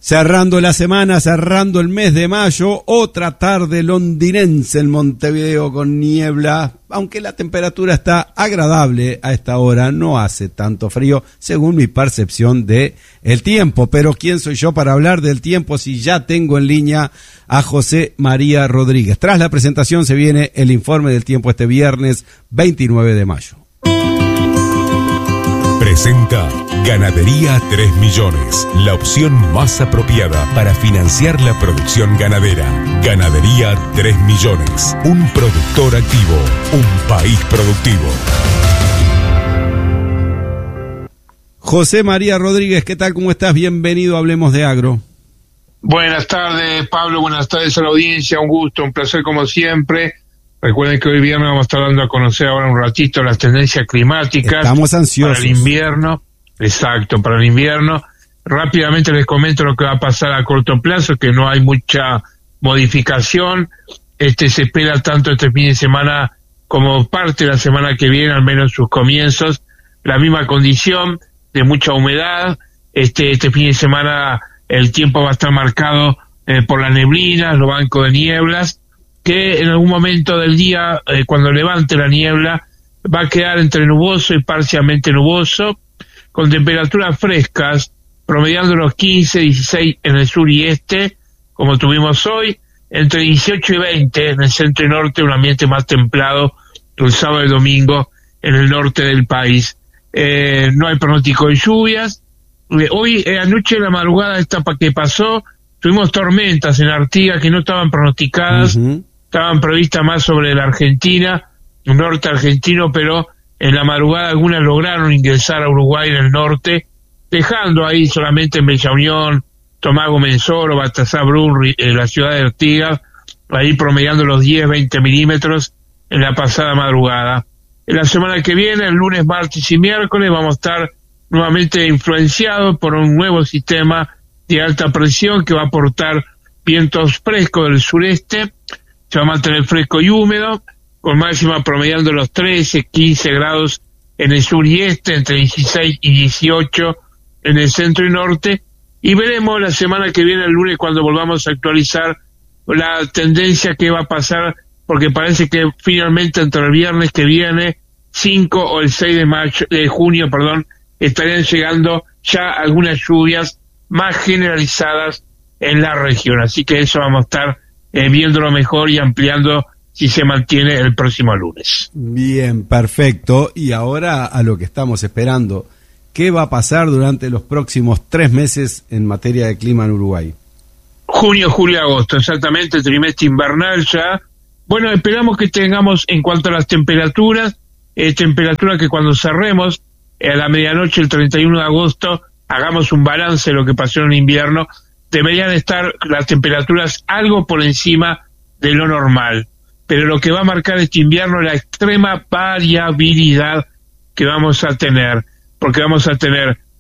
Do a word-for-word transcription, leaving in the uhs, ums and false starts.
Cerrando la semana, cerrando el mes de mayo, otra tarde londinense en Montevideo con niebla, aunque la temperatura está agradable a esta hora, no hace tanto frío según mi percepción de el tiempo. Pero ¿quién soy yo para hablar del tiempo si ya tengo en línea a José María Rodríguez? Tras la presentación se viene el informe del tiempo este viernes veintinueve de mayo. Presenta Ganadería tres millones, la opción más apropiada para financiar la producción ganadera. Ganadería tres millones, un productor activo, un país productivo. José María Rodríguez, ¿qué tal? ¿Cómo estás? Bienvenido a Hablemos de Agro. Buenas tardes, Pablo, buenas tardes a la audiencia, un gusto, un placer como siempre. Recuerden que hoy viernes vamos a estar dando a conocer ahora un ratito las tendencias climáticas. Estamos ansiosos. Para el invierno, exacto, para el invierno. Rápidamente les comento lo que va a pasar a corto plazo, que no hay mucha modificación. Este se espera tanto este fin de semana como parte de la semana que viene, al menos en sus comienzos, la misma condición de mucha humedad. Este, este fin de semana el tiempo va a estar marcado eh, por la neblina, los bancos de nieblas, que en algún momento del día, eh, cuando levante la niebla, va a quedar entre nuboso y parcialmente nuboso, con temperaturas frescas, promediando los quince, dieciséis en el sur y este, como tuvimos hoy, entre dieciocho y veinte en el centro y norte, un ambiente más templado el sábado y domingo en el norte del país. Eh, no hay pronóstico de lluvias. Eh, hoy, eh, anoche, en la madrugada esta que pasó, tuvimos tormentas en Artigas que no estaban pronosticadas. Uh-huh. Estaban previstas más sobre la Argentina, el norte argentino, pero en la madrugada algunas lograron ingresar a Uruguay en el norte, dejando ahí solamente en Bella Unión, Tomás Mensoro, Baltasar Brun, en la ciudad de Artigas, ahí promediando los diez, veinte milímetros en la pasada madrugada. En la semana que viene, el lunes, martes y miércoles, vamos a estar nuevamente influenciados por un nuevo sistema de alta presión que va a aportar vientos frescos del sureste. Se va a mantener fresco y húmedo, con máxima promediando los trece, quince grados en el sur y este, entre dieciséis y dieciocho en el centro y norte, y veremos la semana que viene, el lunes, cuando volvamos a actualizar la tendencia que va a pasar, porque parece que finalmente entre el viernes que viene, cinco o el seis de mayo, de junio, perdón, estarían llegando ya algunas lluvias más generalizadas en la región, así que eso vamos a estar Eh, viéndolo mejor y ampliando si se mantiene el próximo lunes. Bien, perfecto. Y ahora a lo que estamos esperando, ¿qué va a pasar durante los próximos tres meses en materia de clima en Uruguay? Junio, julio, agosto, exactamente, trimestre invernal ya. Bueno, esperamos que tengamos, en cuanto a las temperaturas, eh, temperatura que cuando cerremos eh, a la medianoche el treinta y uno de agosto, hagamos un balance de lo que pasó en el invierno, deberían estar las temperaturas algo por encima de lo normal. Pero lo que va a marcar este invierno es la extrema variabilidad que vamos a tener, porque vamos a tener